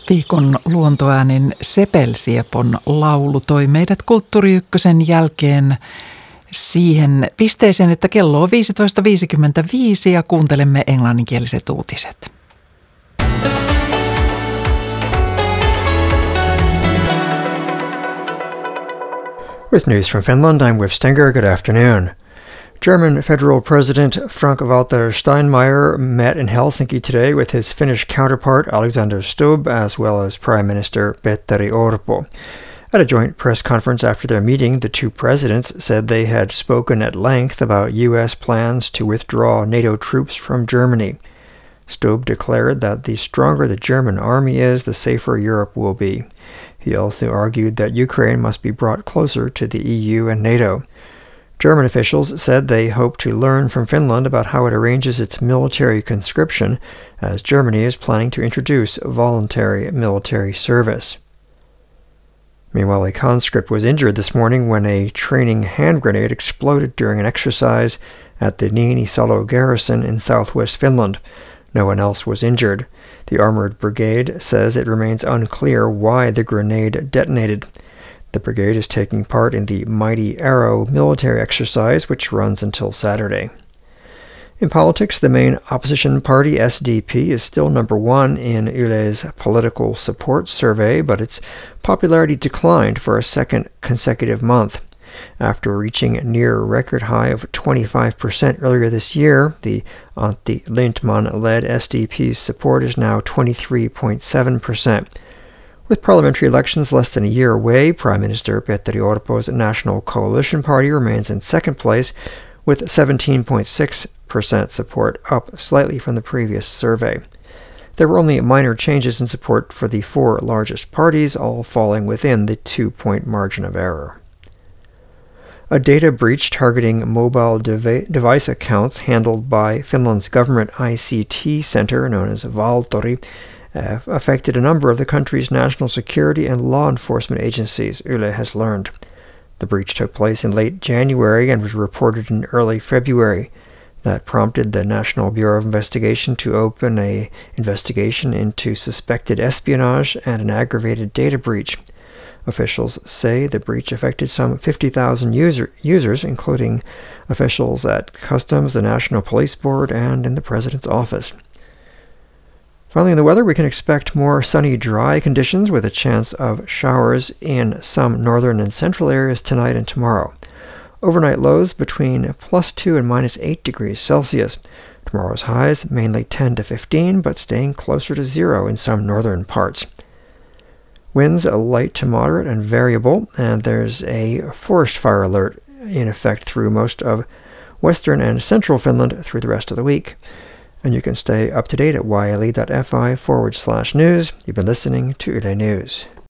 Viikon luontoäänin Sepelsiepon laulu toi meidät Kulttuuri Ykkösen jälkeen siihen pisteeseen, että kello on 15.55 ja kuuntelemme englanninkieliset uutiset. With news from Finland, I'm Whip Stenger. Good afternoon. German Federal President Frank-Walter Steinmeier met in Helsinki today with his Finnish counterpart Alexander Stubb, as well as Prime Minister Petteri Orpo. At a joint press conference after their meeting, the two presidents said they had spoken at length about U.S. plans to withdraw NATO troops from Germany. Stubb declared that the stronger the German army is, the safer Europe will be. He also argued that Ukraine must be brought closer to the EU and NATO. German officials said they hope to learn from Finland about how it arranges its military conscription, as Germany is planning to introduce voluntary military service. Meanwhile, a conscript was injured this morning when a training hand grenade exploded during an exercise at the Niinisalo garrison in southwest Finland. No one else was injured. The armored brigade says it remains unclear why the grenade detonated. The brigade is taking part in the Mighty Arrow military exercise, which runs until Saturday. In politics, the main opposition party, SDP, is still number one in Yle's political support survey, but its popularity declined for a second consecutive month. After reaching a near record high of 25% earlier this year, the Antti Lindman-led SDP's support is now 23.7%. With parliamentary elections less than a year away, Prime Minister Petteri Orpo's National Coalition Party remains in second place with 17.6% support, up slightly from the previous survey. There were only minor changes in support for the four largest parties, all falling within the 2-point margin of error. A data breach targeting mobile device accounts handled by Finland's government ICT center, known as Valtori, affected a number of the country's national security and law enforcement agencies, Yle has learned. The breach took place in late January and was reported in early February. That prompted the National Bureau of Investigation to open an investigation into suspected espionage and an aggravated data breach. Officials say the breach affected some 50,000 users, including officials at Customs, the National Police Board, and in the President's office. Finally, in the weather, we can expect more sunny, dry conditions with a chance of showers in some northern and central areas tonight and tomorrow. Overnight lows between +2 and -8 degrees Celsius. Tomorrow's highs mainly 10 to 15, but staying closer to 0 in some northern parts. Winds light to moderate and variable, and there's a forest fire alert in effect through most of western and central Finland through the rest of the week. And you can stay up to date at yle.fi/news. You've been listening to Yle News.